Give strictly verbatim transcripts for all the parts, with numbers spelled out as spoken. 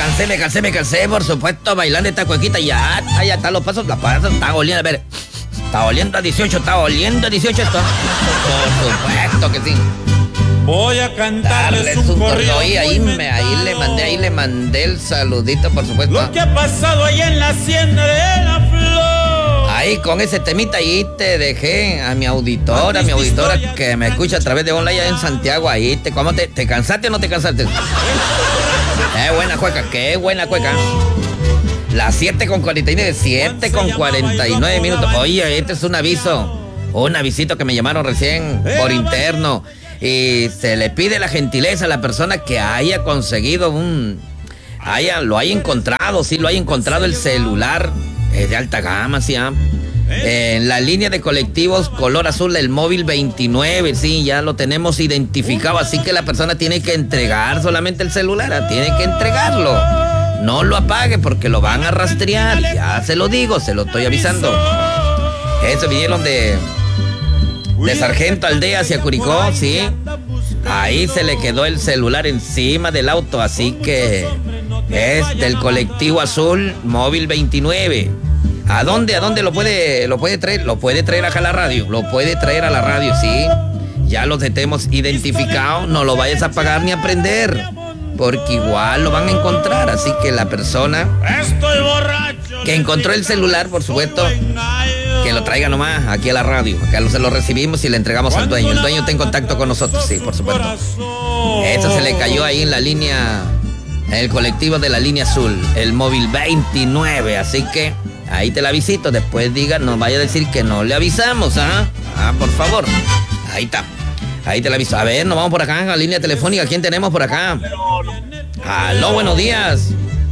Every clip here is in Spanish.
cansé, me cansé, me cansé, por supuesto, bailando esta cuequita. Ya, ya están los pasos, las pasos, está oliendo, a ver. Está oliendo a dieciocho, está oliendo a dieciocho esto. Por supuesto que sí. Voy a cantarles Darles un, un corrido. corrido. Ahí, ahí, me, ahí le mandé, ahí le mandé el saludito, por supuesto. Lo que ha pasado ahí en la hacienda de la flor. Ahí con ese temita ahí te dejé a mi auditora, a mi auditora que me escucha a través de online en Santiago. Ahí te, ¿cómo te, te cansaste o no te cansaste? Qué buena cueca, qué buena cueca. Las siete con cuarenta y nueve, siete con cuarenta y nueve minutos. Oye, este es un aviso, un avisito que me llamaron recién por interno. Y se le pide la gentileza a la persona que haya conseguido un... haya, lo haya encontrado, sí, lo haya encontrado el celular es de alta gama, sí, ¿ah? En la línea de colectivos color azul, el móvil veintinueve, sí, ya lo tenemos identificado, así que la persona tiene que entregar solamente el celular, tiene que entregarlo. No lo apague porque lo van a rastrear, ya se lo digo, se lo estoy avisando. Eso vinieron de... de Sargento Aldea hacia Curicó, sí. Ahí se le quedó el celular encima del auto, así que es del colectivo azul móvil veintinueve. ¿A dónde? ¿A dónde lo puede, lo puede traer? Lo puede traer acá a la radio, lo puede traer a la radio, sí. Ya los tenemos identificados, no lo vayas a pagar ni a prender, porque igual lo van a encontrar, así que la persona que encontró el celular, por supuesto, que lo traiga nomás aquí a la radio. Acá se lo recibimos y le entregamos al dueño. El dueño está en contacto con nosotros, sí, por supuesto. Eso se le cayó ahí en la línea, en el colectivo de la línea azul, el móvil veintinueve. Así que ahí te la visito. Después diga, no vaya a decir que no le avisamos, ¿ah? Ah, por favor. Ahí está. Ahí te la aviso. A ver, nos vamos por acá, en la línea telefónica. ¿Quién tenemos por acá? Aló, buenos días.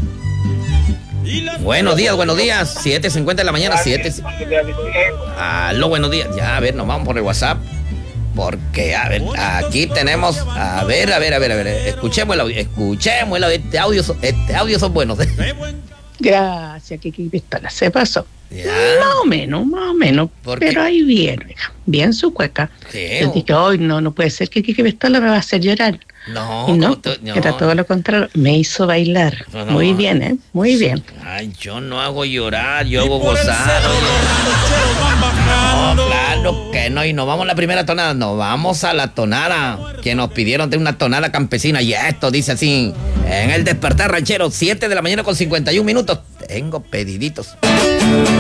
Buenos días, buenos días. siete cincuenta de la mañana, siete. Aló, buenos días. Ya, a ver, nos vamos por el WhatsApp. Porque, a ver, aquí tenemos. A ver, a ver, a ver, a ver. Escuchemos el audio. Escuchemos el audio. Este audio, este audio son buenos. Gracias, Kiki Pistola. Se pasó. Ya. Más o menos, más o menos. Pero ahí bien, oiga. Bien su cueca. Sí. Yo dije, hoy no, no puede ser que Kiki Pistola me va a hacer llorar. No, y no, tú, no, era todo lo contrario. Me hizo bailar. No, no. Muy bien, ¿eh? Muy bien. Ay, yo no hago llorar, yo hago gozar. No, claro que no. Y nos vamos a la primera tonada. Nos vamos a la tonada que nos pidieron de una tonada campesina. Y esto dice así: en el despertar ranchero, siete de la mañana con cincuenta y un minutos. Tengo pediditos.